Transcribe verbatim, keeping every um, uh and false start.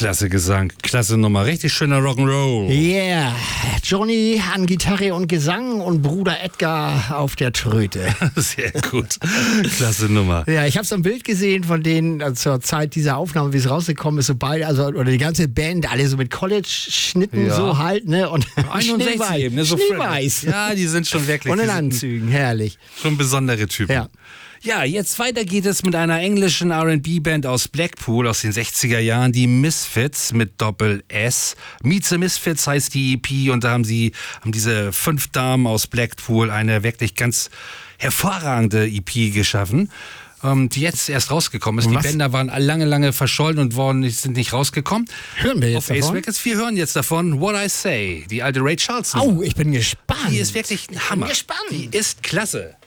Klasse Gesang, klasse Nummer, richtig schöner Rock'n'Roll. Yeah, Johnny an Gitarre und Gesang und Bruder Edgar auf der Tröte. Sehr gut, klasse Nummer. Ja, ich habe so ein Bild gesehen von denen also zur Zeit dieser Aufnahme, wie es rausgekommen ist, so beide, also oder die ganze Band, alle so mit College-Schnitten Ja. so halt, ne? Und einundsechzig Schneeweiß, eben, ne? So Schneeweiß. Ja, die sind schon wirklich Und in die sind Anzügen, herrlich. schon besondere Typen. Ja. Ja, jetzt weiter geht es mit einer englischen R and B-Band aus Blackpool aus den sechziger Jahren, die Misfits mit Doppel-S. Meet the Misfits heißt die E P und da haben sie, haben diese fünf Damen aus Blackpool eine wirklich ganz hervorragende E P geschaffen, ähm, die jetzt erst rausgekommen ist. Und die was? Bänder waren lange, lange verschollen und worden, sind nicht rausgekommen. Hören wir jetzt Auf Ace davon? Records, wir hören jetzt davon What I Say, die alte Ray Charles. Au, ich bin gespannt. Die ist wirklich ein Hammer. gespannt. Die ist klasse.